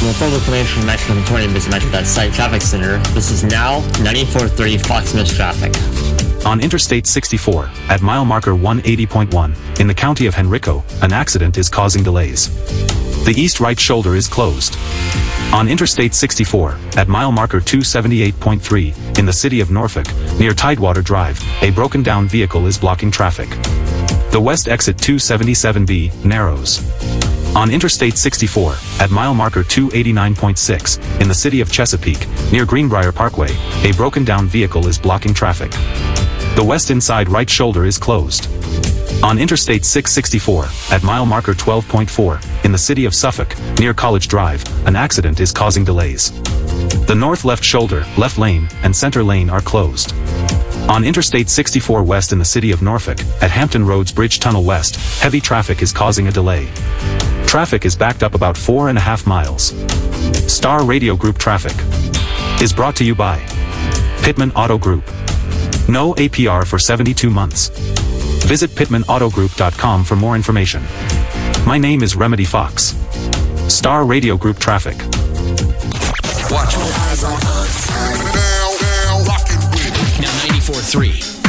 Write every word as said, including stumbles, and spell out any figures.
For further information on Metro twenty, visit Metro.site Traffic Center. This is now ninety-four three Fox News Traffic. On Interstate sixty-four, at mile marker one eighty point one, in the county of Henrico, an accident is causing delays. The east right shoulder is closed. On Interstate sixty-four, at mile marker two seventy-eight point three, in the city of Norfolk, near Tidewater Drive, a broken down vehicle is blocking traffic. The west exit two seventy-seven B narrows. On Interstate sixty-four, at mile marker two eighty-nine point six, in the city of Chesapeake, near Greenbrier Parkway, a broken down vehicle is blocking traffic. The west inside right shoulder is closed. On Interstate six sixty-four, at mile marker twelve point four, in the city of Suffolk, near College Drive, an accident is causing delays. The north left shoulder, left lane, and center lane are closed. On Interstate sixty-four west in the city of Norfolk, at Hampton Roads Bridge Tunnel West, heavy traffic is causing a delay. Traffic is backed up about four and a half miles. Star Radio Group Traffic is brought to you by Pittman Auto Group. No A P R for seventy-two months. Visit pittman auto group dot com for more information. My name is Remedy Fox. Star Radio Group Traffic. Watch. Now, now, rockin' with. Now ninety-four point three.